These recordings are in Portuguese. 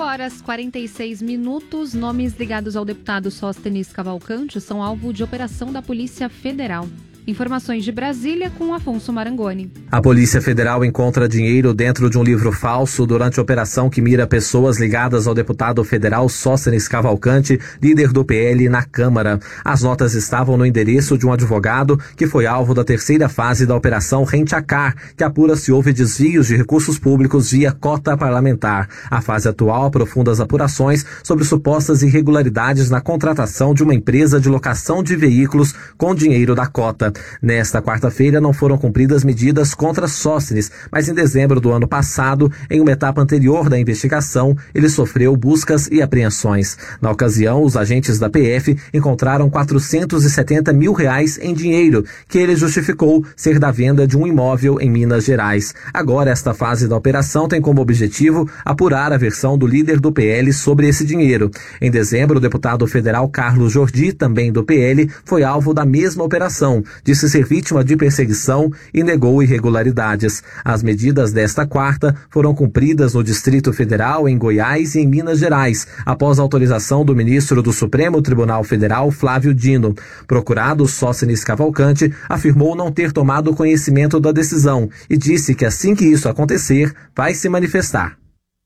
8h46. Nomes ligados ao deputado Sóstenes Cavalcante são alvo de operação da Polícia Federal. Informações de Brasília com Afonso Marangoni. A Polícia Federal encontra dinheiro dentro de um livro falso durante a operação que mira pessoas ligadas ao deputado federal Sóstenes Cavalcante, líder do PL na Câmara. As notas estavam no endereço de um advogado que foi alvo da terceira fase da Operação Rente-a-Car, que apura se houve desvios de recursos públicos via cota parlamentar. A fase atual aprofunda as apurações sobre supostas irregularidades na contratação de uma empresa de locação de veículos com dinheiro da cota. Nesta quarta-feira não foram cumpridas medidas contra Sóstenes, mas em dezembro do ano passado, em uma etapa anterior da investigação, ele sofreu buscas e apreensões. Na ocasião, os agentes da PF encontraram R$470 mil em dinheiro, que ele justificou ser da venda de um imóvel em Minas Gerais. Agora, esta fase da operação tem como objetivo apurar a versão do líder do PL sobre esse dinheiro. Em dezembro, o deputado federal Carlos Jordi, também do PL, foi alvo da mesma operação. Disse ser vítima de perseguição e negou irregularidades. As medidas desta quarta foram cumpridas no Distrito Federal, em Goiás e em Minas Gerais, após a autorização do ministro do Supremo Tribunal Federal, Flávio Dino. Procurado, Sóstenes Cavalcante afirmou não ter tomado conhecimento da decisão e disse que assim que isso acontecer, vai se manifestar.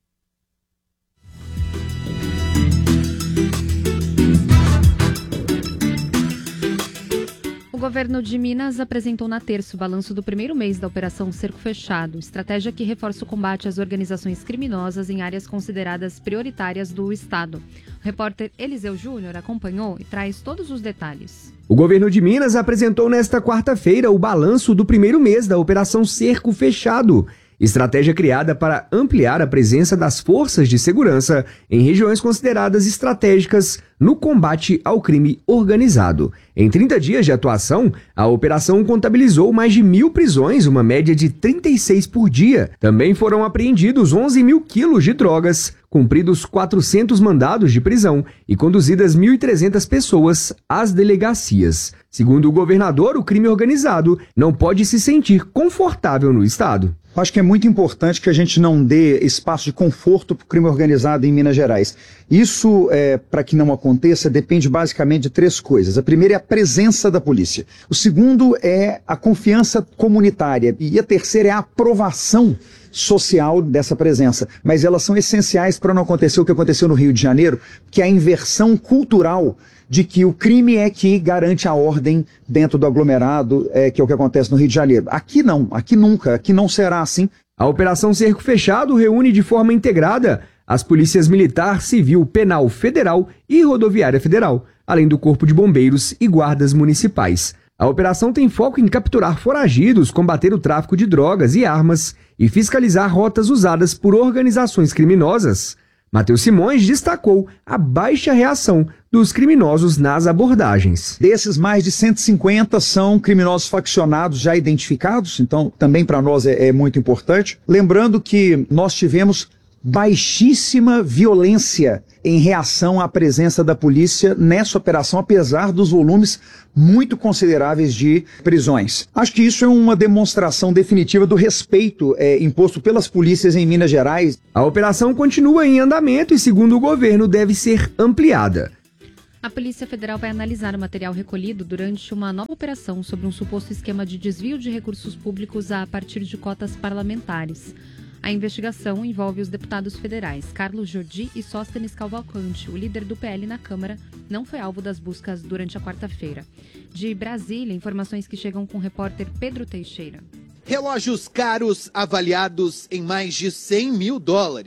O governo de Minas apresentou na terça o balanço do primeiro mês da Operação Cerco Fechado, estratégia que reforça o combate às organizações criminosas em áreas consideradas prioritárias do Estado. O repórter Eliseu Júnior acompanhou e traz todos os detalhes. O governo de Minas apresentou nesta quarta-feira o balanço do primeiro mês da Operação Cerco Fechado, estratégia criada para ampliar a presença das forças de segurança em regiões consideradas estratégicas no combate ao crime organizado. Em 30 dias de atuação, a operação contabilizou mais de 1.000 prisões, uma média de 36 por dia. Também foram apreendidos 11 mil quilos de drogas, cumpridos 400 mandados de prisão e conduzidas 1.300 pessoas às delegacias. Segundo o governador, o crime organizado não pode se sentir confortável no estado. Acho que é muito importante que a gente não dê espaço de conforto para o crime organizado em Minas Gerais. Isso, para que não aconteça, depende basicamente de três coisas. A primeira é a presença da polícia. O segundo é a confiança comunitária. E a terceira é a aprovação social dessa presença. Mas elas são essenciais para não acontecer o que aconteceu no Rio de Janeiro, que é a inversão cultural de que o crime é que garante a ordem dentro do aglomerado, que é o que acontece no Rio de Janeiro. Aqui não, aqui nunca, aqui não será assim. A Operação Cerco Fechado reúne de forma integrada as polícias militar, civil, penal federal e rodoviária federal, além do Corpo de Bombeiros e guardas municipais. A operação tem foco em capturar foragidos, combater o tráfico de drogas e armas e fiscalizar rotas usadas por organizações criminosas. Matheus Simões destacou a baixa reação dos criminosos nas abordagens. Desses, mais de 150 são criminosos faccionados já identificados, então também para nós é muito importante. Lembrando que nós tivemos baixíssima violência em reação à presença da polícia nessa operação, apesar dos volumes muito consideráveis de prisões. Acho que isso é uma demonstração definitiva do respeito imposto pelas polícias em Minas Gerais. A operação continua em andamento e, segundo o governo, deve ser ampliada. A Polícia Federal vai analisar o material recolhido durante uma nova operação sobre um suposto esquema de desvio de recursos públicos a partir de cotas parlamentares. A investigação envolve os deputados federais Carlos Jordi e Sóstenes Cavalcante. O líder do PL na Câmara não foi alvo das buscas durante a quarta-feira. De Brasília, informações que chegam com o repórter Pedro Teixeira. Relógios caros avaliados em mais de $100 mil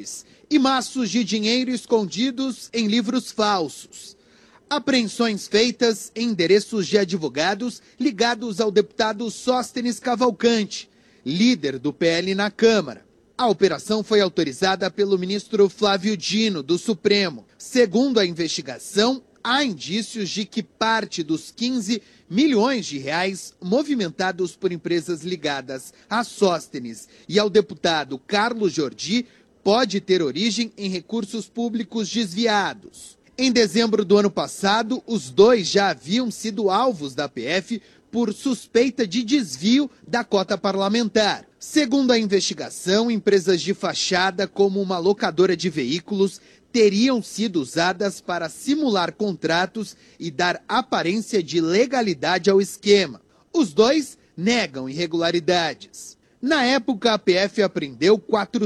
e maços de dinheiro escondidos em livros falsos. Apreensões feitas em endereços de advogados ligados ao deputado Sóstenes Cavalcante, líder do PL na Câmara. A operação foi autorizada pelo ministro Flávio Dino, do Supremo. Segundo a investigação, há indícios de que parte dos 15 milhões de reais movimentados por empresas ligadas a Sóstenes e ao deputado Carlos Jordi pode ter origem em recursos públicos desviados. Em dezembro do ano passado, os dois já haviam sido alvos da PF por suspeita de desvio da cota parlamentar. Segundo a investigação, empresas de fachada, como uma locadora de veículos, teriam sido usadas para simular contratos e dar aparência de legalidade ao esquema. Os dois negam irregularidades. Na época, a PF apreendeu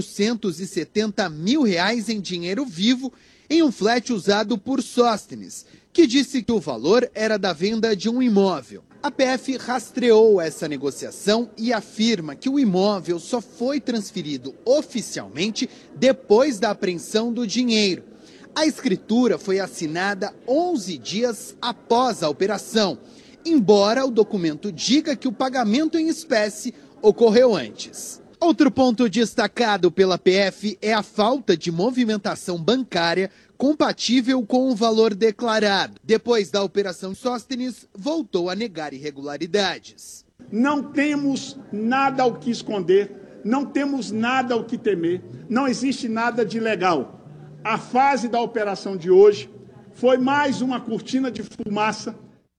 R$470 mil em dinheiro vivo em um flat usado por Sóstenes, que disse que o valor era da venda de um imóvel. A PF rastreou essa negociação e afirma que o imóvel só foi transferido oficialmente depois da apreensão do dinheiro. A escritura foi assinada 11 dias após a operação, embora o documento diga que o pagamento em espécie ocorreu antes. Outro ponto destacado pela PF é a falta de movimentação bancária compatível com o valor declarado. Depois da operação Sóstenes, voltou a negar irregularidades. Não temos nada ao que esconder, não temos nada ao que temer, não existe nada de ilegal. A fase da operação de hoje foi mais uma cortina de fumaça.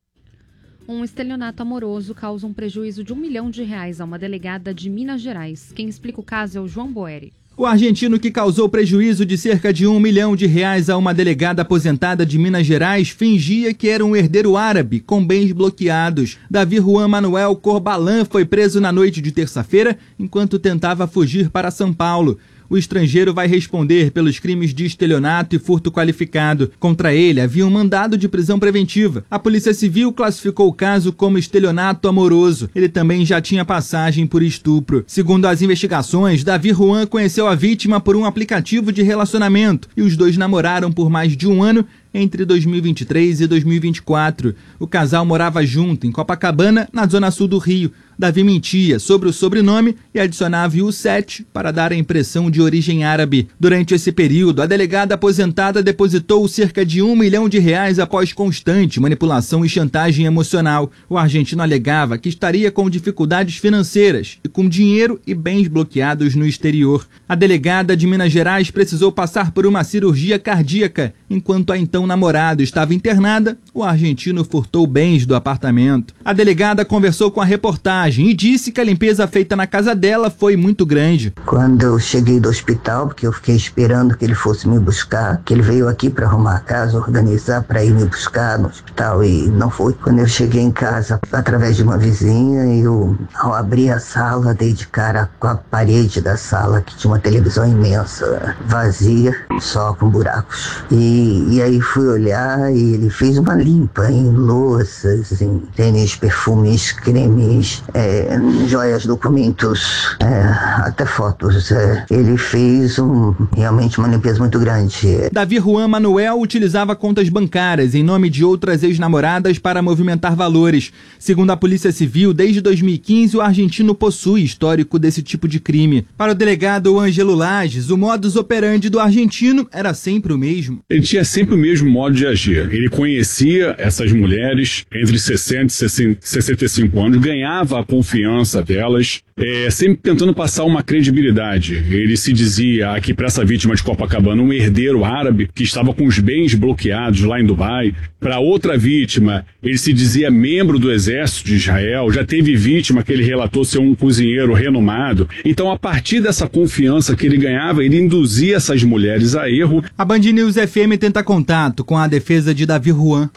Um estelionato amoroso causa um prejuízo de R$1 milhão a uma delegada de Minas Gerais. Quem explica o caso é o João Boeri. O argentino que causou prejuízo de cerca de R$1 milhão a uma delegada aposentada de Minas Gerais fingia que era um herdeiro árabe com bens bloqueados. Davi Juan Manuel Corbalan foi preso na noite de terça-feira enquanto tentava fugir para São Paulo. O estrangeiro vai responder pelos crimes de estelionato e furto qualificado. Contra ele havia um mandado de prisão preventiva. A Polícia Civil classificou o caso como estelionato amoroso. Ele também já tinha passagem por estupro. Segundo as investigações, Davi Juan conheceu a vítima por um aplicativo de relacionamento e os dois namoraram por mais de um ano entre 2023 e 2024. O casal morava junto em Copacabana, na zona sul do Rio. Davi mentia sobre o sobrenome e adicionava o 7 para dar a impressão de origem árabe. Durante esse período, a delegada aposentada depositou cerca de R$1 milhão após constante manipulação e chantagem emocional. O argentino alegava que estaria com dificuldades financeiras e com dinheiro e bens bloqueados no exterior. A delegada de Minas Gerais precisou passar por uma cirurgia cardíaca. Enquanto a então namorada estava internada, o argentino furtou bens do apartamento. A delegada conversou com a reportagem e disse que a limpeza feita na casa dela foi muito grande. Quando eu cheguei do hospital, porque eu fiquei esperando que ele fosse me buscar, que ele veio aqui para arrumar a casa, organizar para ir me buscar no hospital e não foi. Quando eu cheguei em casa, através de uma vizinha, ao abrir a sala, dei de cara com a parede da sala, que tinha uma televisão imensa, vazia, só com buracos. E aí fui olhar e ele fez uma limpa em louças, em tênis, perfumes, cremes, joias, documentos, até fotos. Ele fez realmente uma limpeza muito grande. Davi Juan Manuel utilizava contas bancárias em nome de outras ex-namoradas para movimentar valores. Segundo a Polícia Civil, desde 2015 o argentino possui histórico desse tipo de crime. Para o delegado Ângelo Lages, o modus operandi do argentino era sempre o mesmo. Ele tinha sempre o mesmo modo de agir. Ele conhecia essas mulheres entre 60 e 65 anos, ganhava a confiança delas, sempre tentando passar uma credibilidade. Ele se dizia aqui para essa vítima de Copacabana um herdeiro árabe que estava com os bens bloqueados lá em Dubai. Para outra vítima, ele se dizia membro do exército de Israel. Já teve vítima que ele relatou ser um cozinheiro renomado. Então, a partir dessa confiança que ele ganhava, ele induzia essas mulheres a erro. A Band News FM tenta contato com a defesa de Davi Juan.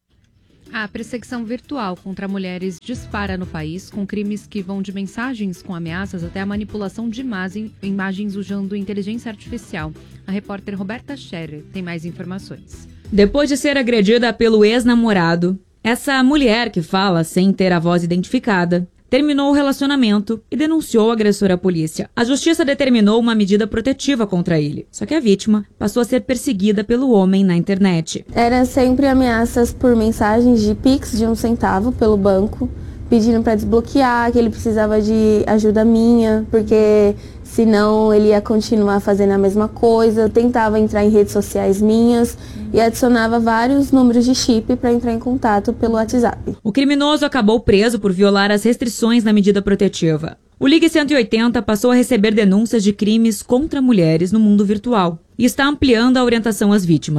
A perseguição virtual contra mulheres dispara no país, com crimes que vão de mensagens com ameaças até a manipulação de imagens usando inteligência artificial. A repórter Roberta Scherer tem mais informações. Depois de ser agredida pelo ex-namorado, essa mulher, que fala sem ter a voz identificada, terminou o relacionamento e denunciou o agressor à polícia. A justiça determinou uma medida protetiva contra ele, só que a vítima passou a ser perseguida pelo homem na internet. Eram sempre ameaças por mensagens de Pix de 1 centavo pelo banco, pedindo para desbloquear, que ele precisava de ajuda minha, porque senão ele ia continuar fazendo a mesma coisa. Eu tentava entrar em redes sociais minhas e adicionava vários números de chip para entrar em contato pelo WhatsApp. O criminoso acabou preso por violar as restrições na medida protetiva. O Ligue 180 passou a receber denúncias de crimes contra mulheres no mundo virtual e está ampliando a orientação às vítimas.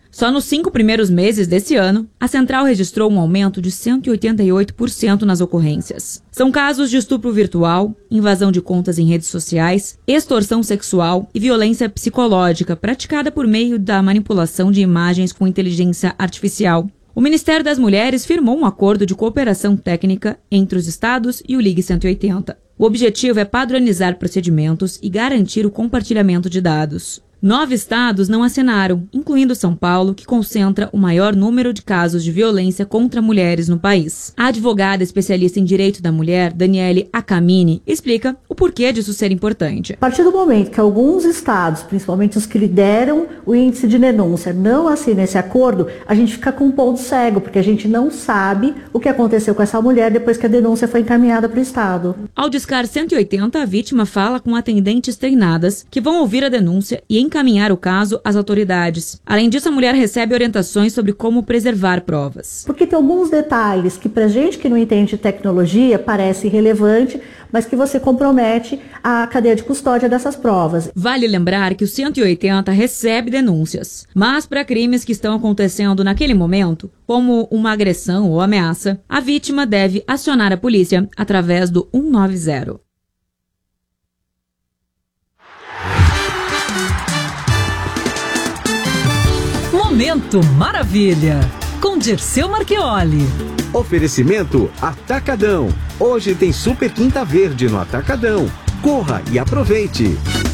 Só nos 5 primeiros meses desse ano, a central registrou um aumento de 188% nas ocorrências. São casos de estupro virtual, invasão de contas em redes sociais, extorsão sexual e violência psicológica praticada por meio da manipulação de imagens com inteligência artificial. O Ministério das Mulheres firmou um acordo de cooperação técnica entre os estados e o Ligue 180. O objetivo é padronizar procedimentos e garantir o compartilhamento de dados. 9 estados não assinaram, incluindo São Paulo, que concentra o maior número de casos de violência contra mulheres no país. A advogada especialista em direito da mulher, Daniele Acamini, explica o porquê disso ser importante. A partir do momento que alguns estados, principalmente os que lideram o índice de denúncia, não assinam esse acordo, a gente fica com um ponto cego, porque a gente não sabe o que aconteceu com essa mulher depois que a denúncia foi encaminhada para o estado. Ao discar 180, a vítima fala com atendentes treinadas que vão ouvir a denúncia e encaminhar o caso às autoridades. Além disso, a mulher recebe orientações sobre como preservar provas. Porque tem alguns detalhes que pra gente que não entende de tecnologia parece irrelevante, mas que você compromete a cadeia de custódia dessas provas. Vale lembrar que o 180 recebe denúncias, mas para crimes que estão acontecendo naquele momento, como uma agressão ou ameaça, a vítima deve acionar a polícia através do 190. Momento Maravilha, com Dirceu Marchioli. Oferecimento Atacadão. Hoje tem Super Quinta Verde no Atacadão. Corra e aproveite.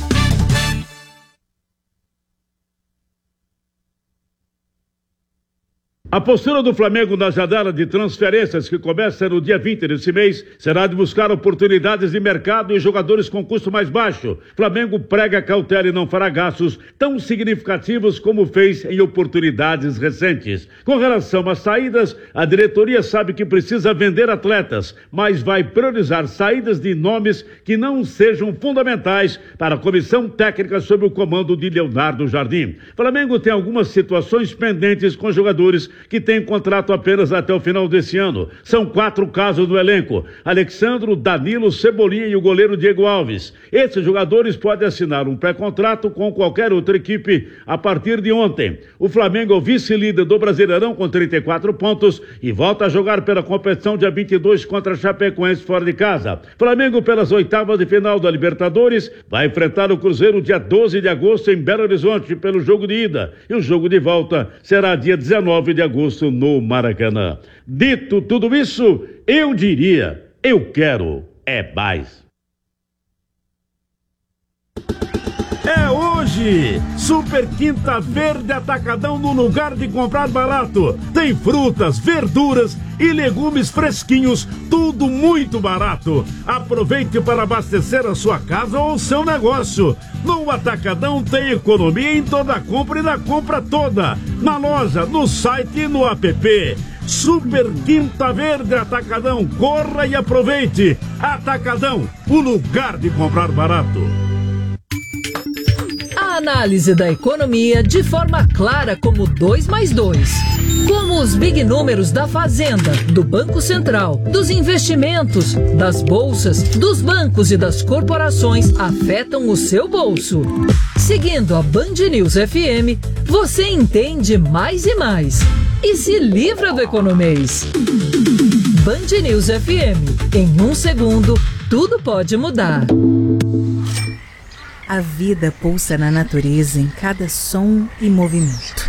A postura do Flamengo na janela de transferências, que começa no dia 20 desse mês, será de buscar oportunidades de mercado e jogadores com custo mais baixo. Flamengo prega cautela e não fará gastos tão significativos como fez em oportunidades recentes. Com relação às saídas, a diretoria sabe que precisa vender atletas, mas vai priorizar saídas de nomes que não sejam fundamentais para a comissão técnica sob o comando de Leonardo Jardim. Flamengo tem algumas situações pendentes com jogadores que tem contrato apenas até o final desse ano. São 4 casos no elenco: Alexandro, Danilo, Cebolinha e o goleiro Diego Alves. Esses jogadores podem assinar um pré-contrato com qualquer outra equipe a partir de ontem. O Flamengo é o vice-líder do Brasileirão com 34 pontos e volta a jogar pela competição dia 22 contra a Chapecoense fora de casa. Flamengo, pelas oitavas de final da Libertadores, vai enfrentar o Cruzeiro dia 12 de agosto em Belo Horizonte pelo jogo de ida, e o jogo de volta será dia 19 de agosto no Maracanã. Dito tudo isso, eu diria, eu quero é mais. É hoje, Super Quinta Verde Atacadão, no lugar de comprar barato. Tem frutas, verduras e legumes fresquinhos, tudo muito barato. Aproveite para abastecer a sua casa ou o seu negócio. No Atacadão tem economia em toda a compra e na compra toda. Na loja, no site e no app. Super Quinta Verde Atacadão, corra e aproveite. Atacadão, o lugar de comprar barato. A análise da economia de forma clara como 2 mais 2. Como os big números da Fazenda, do Banco Central, dos investimentos, das bolsas, dos bancos e das corporações afetam o seu bolso. Seguindo a Band News FM, você entende mais e mais. E se livra do economês. Band News FM. Em 1 segundo, tudo pode mudar. A vida pulsa na natureza em cada som e movimento.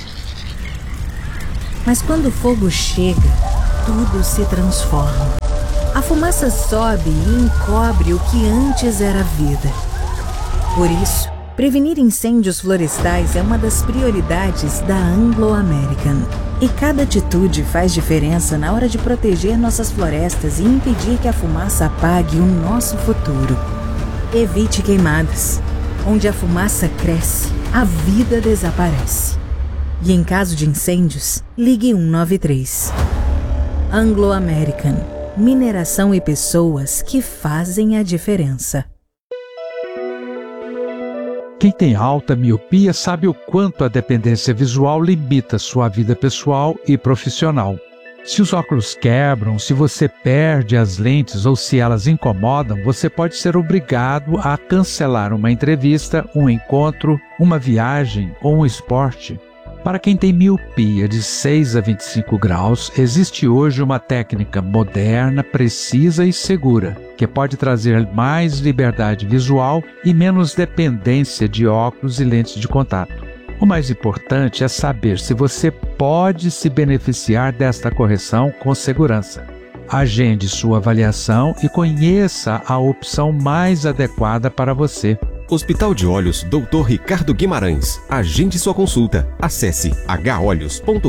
Mas quando o fogo chega, tudo se transforma. A fumaça sobe e encobre o que antes era vida. Por isso, prevenir incêndios florestais é uma das prioridades da Anglo American. E cada atitude faz diferença na hora de proteger nossas florestas e impedir que a fumaça apague o nosso futuro. Evite queimadas. Onde a fumaça cresce, a vida desaparece. E em caso de incêndios, ligue 193. Anglo American. Mineração e pessoas que fazem a diferença. Quem tem alta miopia sabe o quanto a dependência visual limita sua vida pessoal e profissional. Se os óculos quebram, se você perde as lentes ou se elas incomodam, você pode ser obrigado a cancelar uma entrevista, um encontro, uma viagem ou um esporte. Para quem tem miopia de 6 a 25 graus, existe hoje uma técnica moderna, precisa e segura, que pode trazer mais liberdade visual e menos dependência de óculos e lentes de contato. O mais importante é saber se você pode se beneficiar desta correção com segurança. Agende sua avaliação e conheça a opção mais adequada para você. Hospital de Olhos Dr. Ricardo Guimarães. Agende sua consulta. Acesse holhos.com.br.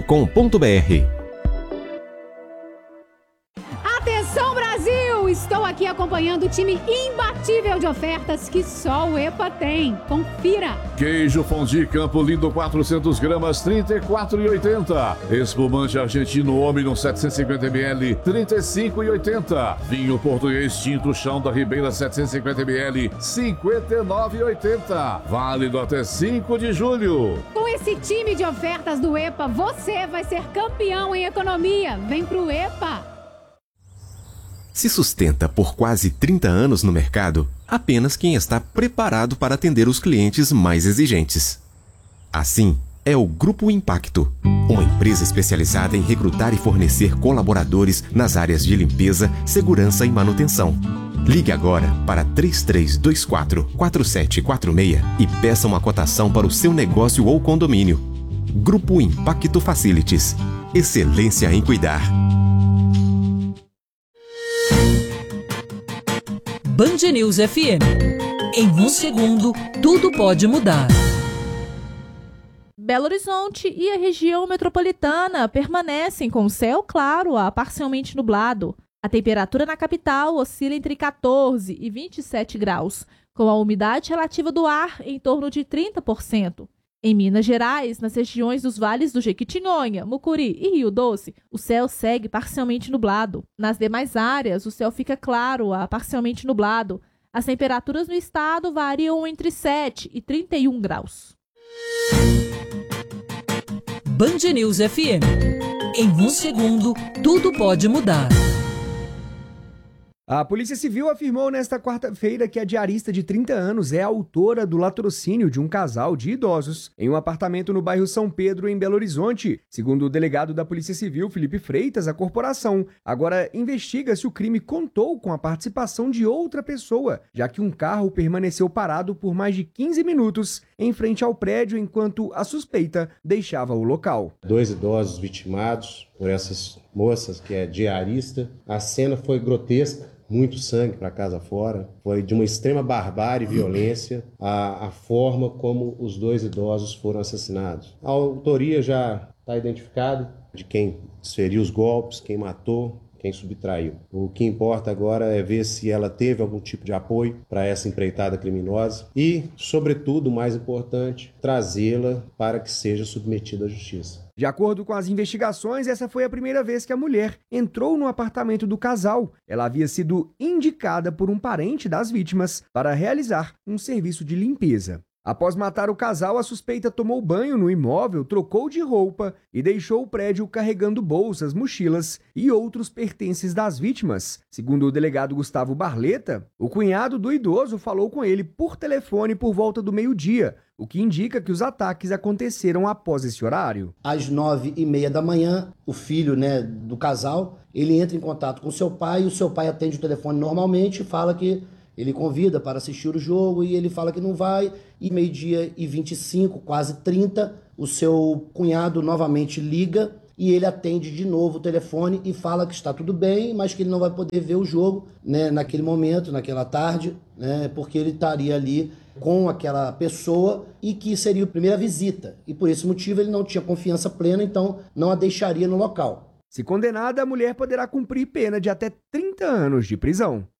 Atenção, Brasil! Estou aqui acompanhando o time imbatível de ofertas que só o EPA tem. Confira! Queijo fondue Campo Lindo 400 gramas, R$ 34,80. Espumante argentino Omnium 750 ml, R$ 35,80. Vinho português tinto Chão da Ribeira 750 ml, R$ 59,80. Válido até 5 de julho. Com esse time de ofertas do EPA, você vai ser campeão em economia. Vem pro EPA! Se sustenta por quase 30 anos no mercado, apenas quem está preparado para atender os clientes mais exigentes. Assim, é o Grupo Impacto, uma empresa especializada em recrutar e fornecer colaboradores nas áreas de limpeza, segurança e manutenção. Ligue agora para 3324-4746 e peça uma cotação para o seu negócio ou condomínio. Grupo Impacto Facilities. Excelência em cuidar. Band News FM. Em um segundo, tudo pode mudar. Belo Horizonte e a região metropolitana permanecem com céu claro a parcialmente nublado. A temperatura na capital oscila entre 14 e 27 graus, com a umidade relativa do ar em torno de 30%. Em Minas Gerais, nas regiões dos vales do Jequitinhonha, Mucuri e Rio Doce, o céu segue parcialmente nublado. Nas demais áreas, o céu fica claro a parcialmente nublado. As temperaturas no estado variam entre 7 e 31 graus. Band News FM. Em um segundo, tudo pode mudar. A Polícia Civil afirmou nesta quarta-feira que a diarista de 30 anos é autora do latrocínio de um casal de idosos em um apartamento no bairro São Pedro, em Belo Horizonte. Segundo o delegado da Polícia Civil, Felipe Freitas, a corporação agora investiga se o crime contou com a participação de outra pessoa, já que um carro permaneceu parado por mais de 15 minutos em frente ao prédio enquanto a suspeita deixava o local. 2 idosos vitimados por essas moças, que é diarista. A cena foi grotesca. Muito sangue para casa fora, foi de uma extrema barbárie e violência a forma como os 2 idosos foram assassinados. A autoria já está identificada de quem desferiu os golpes, quem matou, quem subtraiu. O que importa agora é ver se ela teve algum tipo de apoio para essa empreitada criminosa e, sobretudo, o mais importante, trazê-la para que seja submetida à justiça. De acordo com as investigações, essa foi a primeira vez que a mulher entrou no apartamento do casal. Ela havia sido indicada por um parente das vítimas para realizar um serviço de limpeza. Após matar o casal, a suspeita tomou banho no imóvel, trocou de roupa e deixou o prédio carregando bolsas, mochilas e outros pertences das vítimas. Segundo o delegado Gustavo Barleta, o cunhado do idoso falou com ele por telefone por volta do meio-dia, o que indica que os ataques aconteceram após esse horário. Às 9h30 da manhã, o filho do casal, ele entra em contato com seu pai e o seu pai atende o telefone normalmente e fala que ele convida para assistir o jogo e ele fala que não vai. E meio-dia e 25, quase 30, o seu cunhado novamente liga e ele atende de novo o telefone e fala que está tudo bem, mas que ele não vai poder ver o jogo naquele momento, naquela tarde, porque ele estaria ali com aquela pessoa e que seria a primeira visita. E por esse motivo ele não tinha confiança plena, então não a deixaria no local. Se condenada, a mulher poderá cumprir pena de até 30 anos de prisão.